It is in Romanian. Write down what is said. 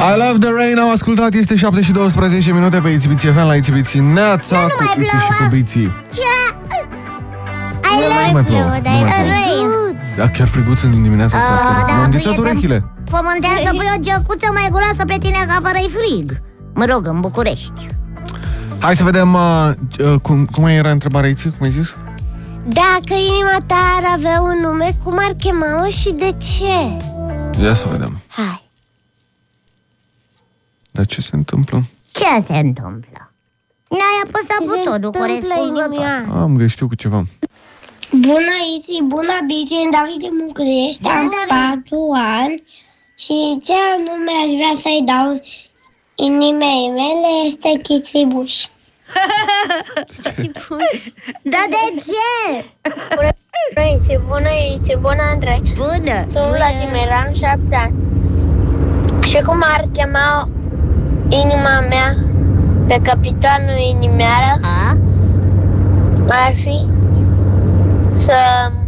I Love the Rain, am ascultat, este 7 și 12 minute pe Itzibiții FM la Itzibiții Neața cu Iți și cu Biții. I love plouă, dar e friguț. Da, chiar friguț în dimineața asta. M-am înghețat urechile. Pământean să pui o geacuță mai guloasă pe tine ca fără-i frig. Mă rog, în București. Hai să vedem cum era întrebarea, Iți, cum ai zis? Dacă inima ta ar avea un nume, cum ar chema-o și de ce? Ia să vedem. Hai. Dar ce se întâmplă? Ce se întâmplă? N-ai apăsat butonul corespunzător. Am găsit cu ceva. Bună, Iți, bună, Bici, în David din București, am 4 ani și ce anume aș vrea să-i dau inimei mele este Chițibuș. Da, de ce? Bună, Iți, bună, Andrei. Bună. Sunt Vladimir, am 7 ani. Și cum ar chema inima mea pe capitanul inimeară? Ar fi să